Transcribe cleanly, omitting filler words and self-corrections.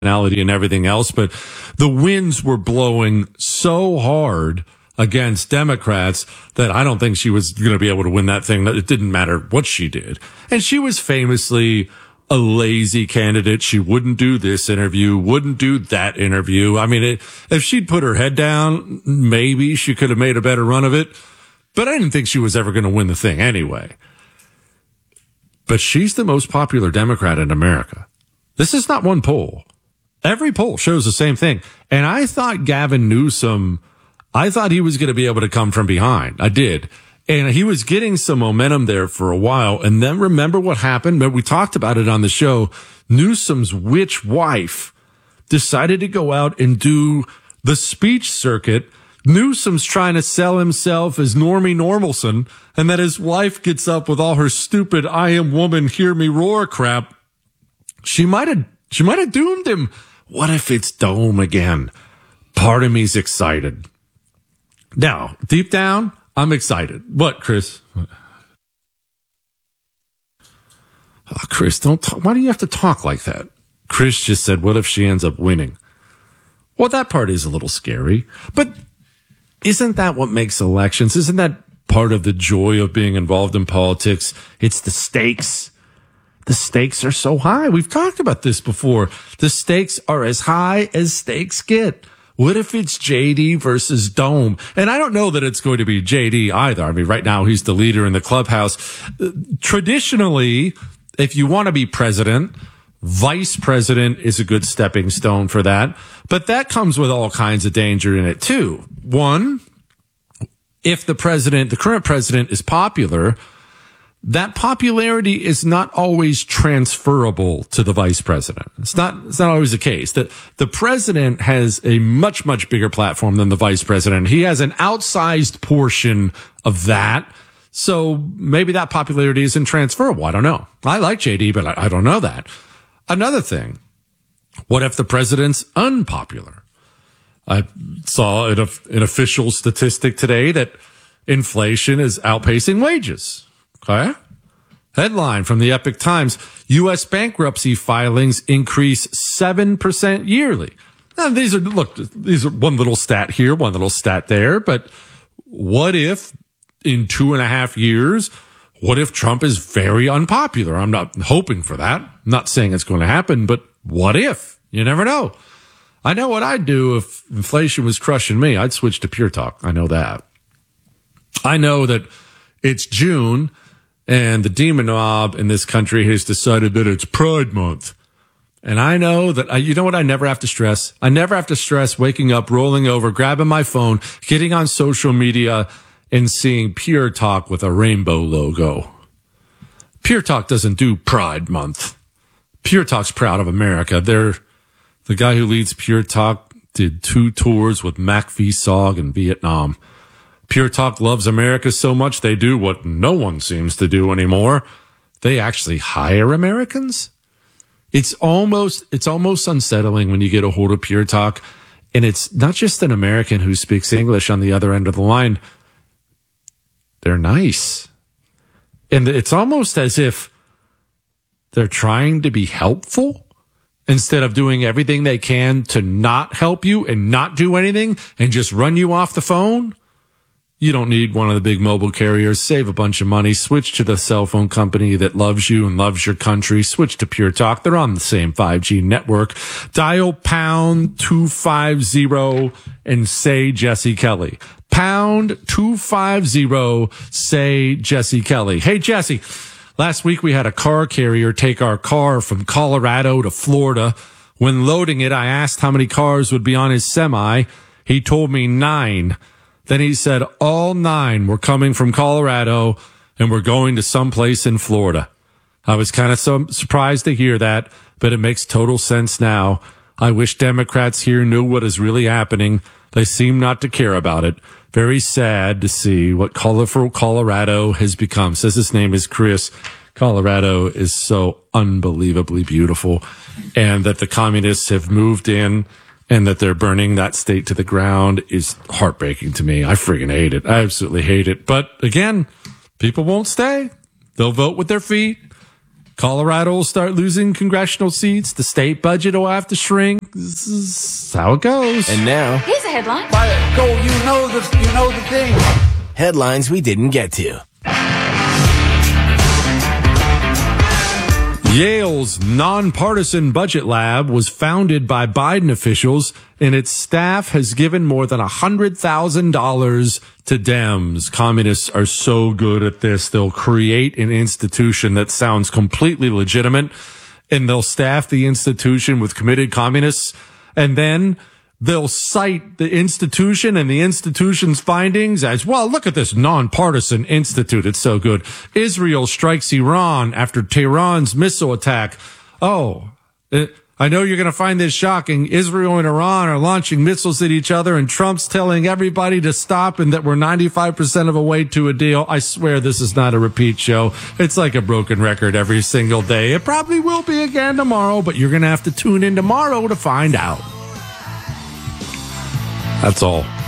and everything else, but the winds were blowing so hard against Democrats that I don't think she was going to be able to win that thing. It didn't matter what she did. And she was famously a lazy candidate. She wouldn't do this interview, wouldn't do that interview. I mean, if she'd put her head down, maybe she could have made a better run of it. But I didn't think she was ever going to win the thing anyway. But she's the most popular Democrat in America. This is not one poll. Every poll shows the same thing. And I thought Gavin Newsom, I thought he was going to be able to come from behind. I did. And he was getting some momentum there for a while. And then remember what happened? We talked about it on the show. Newsom's witch wife decided to go out and do the speech circuit. Newsom's trying to sell himself as Normie Normalson, and then his wife gets up with all her stupid "I am woman, hear me roar" crap. She might have doomed him. What if it's Dome again? Part of me's excited. Now, deep down, I'm excited. What, Chris? Oh, Chris, don't talk. Why do you have to talk like that? Chris just said, what if she ends up winning? Well, that part is a little scary, but isn't that what makes elections? Isn't that part of the joy of being involved in politics? It's the stakes. The stakes are so high. We've talked about this before. The stakes are as high as stakes get. What if it's JD versus Dome? And I don't know that it's going to be JD either. I mean, right now he's the leader in the clubhouse. Traditionally, if you want to be president, vice president is a good stepping stone for that. But that comes with all kinds of danger in it too. One, if the current president is popular, that popularity is not always transferable to the vice president. It's not always the case. That the president has a much, much bigger platform than the vice president. He has an outsized portion of that. So maybe that popularity isn't transferable. I don't know. I like JD, but I don't know that. Another thing, what if the president's unpopular? I saw an official statistic today that inflation is outpacing wages. Okay. Headline from the Epoch Times, U.S. bankruptcy filings increase 7% yearly. Now, these are one little stat here, one little stat there, but what if in 2.5 years, what if Trump is very unpopular? I'm not hoping for that. I'm not saying it's going to happen, but what if? You never know. I know what I'd do if inflation was crushing me. I'd switch to Pure Talk. I know that. I know that it's June and the demon mob in this country has decided that it's Pride Month. And I know that, you know what I never have to stress? I never have to stress waking up, rolling over, grabbing my phone, getting on social media, and seeing Pure Talk with a rainbow logo. Pure Talk doesn't do Pride Month. Pure Talk's proud of America. The guy who leads Pure Talk did 2 tours with MacV-Sog in Vietnam. Pure Talk loves America so much they do what no one seems to do anymore. They actually hire Americans. It's almost unsettling when you get a hold of Pure Talk, and it's not just an American who speaks English on the other end of the line. They're nice. And it's almost as if they're trying to be helpful instead of doing everything they can to not help you and not do anything and just run you off the phone. You don't need one of the big mobile carriers. Save a bunch of money. Switch to the cell phone company that loves you and loves your country. Switch to Pure Talk. They're on the same 5G network. Dial pound 250 and say Jesse Kelly. Pound 250, say Jesse Kelly. Hey, Jesse, last week we had a car carrier take our car from Colorado to Florida. When loading it, I asked how many cars would be on his semi. He told me 9. Then he said all 9 were coming from Colorado and were going to someplace in Florida. I was kind of surprised to hear that, but it makes total sense now. I wish Democrats here knew what is really happening. They seem not to care about it. Very sad to see what colorful Colorado has become. Says his name is Chris. Colorado is so unbelievably beautiful, and that the communists have moved in and that they're burning that state to the ground is heartbreaking to me. I friggin' hate it. I absolutely hate it. But again, people won't stay. They'll vote with their feet. Colorado will start losing congressional seats. The state budget will have to shrink. This is how it goes. And now, Here's a headline. Go, you know the thing. headlines we didn't get to. Yale's nonpartisan budget lab was founded by Biden officials, and its staff has given more than $100,000 to Dems. Communists are so good at this. They'll create an institution that sounds completely legitimate, and they'll staff the institution with committed communists, and then they'll cite the institution and the institution's findings as, well, look at this nonpartisan institute. It's so good. Israel strikes Iran after Tehran's missile attack. Oh, I know you're going to find this shocking. Israel and Iran are launching missiles at each other, and Trump's telling everybody to stop and that we're 95% of a way to a deal. I swear this is not a repeat show. It's like a broken record every single day. It probably will be again tomorrow, but you're going to have to tune in tomorrow to find out. That's all.